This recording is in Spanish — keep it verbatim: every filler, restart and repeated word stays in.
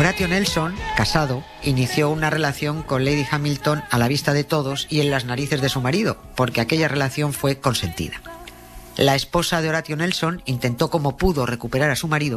Horatio Nelson, casado, inició una relación con Lady Hamilton a la vista de todos y en las narices de su marido, porque aquella relación fue consentida. La esposa de Horatio Nelson intentó como pudo recuperar a su marido,